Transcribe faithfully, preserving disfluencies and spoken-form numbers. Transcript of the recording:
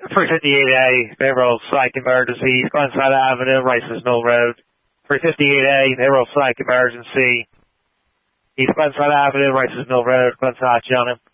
three fifty-eight A, payroll psych emergency, Glenside Avenue, Rice's Mill Road. three fifty-eight A, payroll psych emergency, East Glenside Avenue, Rice's Mill Road, Glenside, Johnny.